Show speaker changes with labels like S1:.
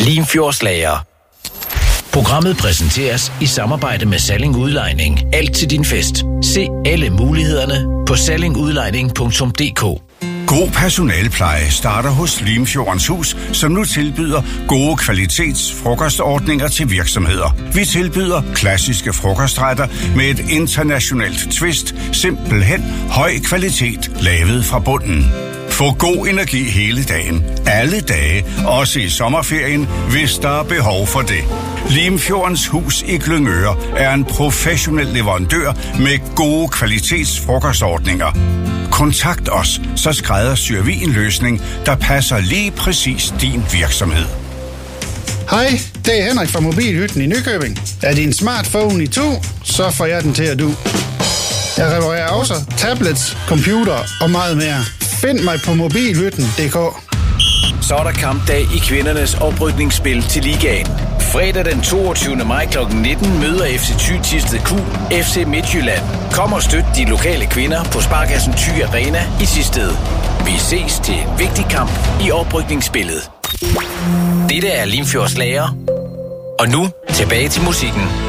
S1: Limfjordslager. Programmet præsenteres i samarbejde med Salling Udlejning. Alt til din fest. Se alle mulighederne på sallingudlejning.dk.
S2: God personalpleje starter hos Limfjordens Hus, som nu tilbyder gode kvalitetsfrokostordninger til virksomheder. Vi tilbyder klassiske frokostretter med et internationalt twist, simpelthen høj kvalitet, lavet fra bunden. Få god energi hele dagen, alle dage, også i sommerferien, hvis der er behov for det. Limfjordens Hus i Glyngøre er en professionel leverandør med gode kvalitetsfrokostordninger. Kontakt os, så skræddersyr vi en løsning, der passer lige præcis din virksomhed.
S3: Hej, det er Henrik fra Mobilhytten i Nykøbing. Er din smartphone i tu, så får jeg den til at du. Jeg reparerer også tablets, computer og meget mere. Find mig på mobilhytten.dk.
S1: Så er der kampdag i kvindernes oprykningsspil til ligaen. Fredag den 22. maj kl. 19 møder FC Thy Thisted Q FC Midtjylland. Kom og støt de lokale kvinder på Sparkassen Thy Arena i Thisted. Vi ses til en vigtig kamp i oprykningsspillet. Dette er Limfjordslager. Og nu tilbage til musikken.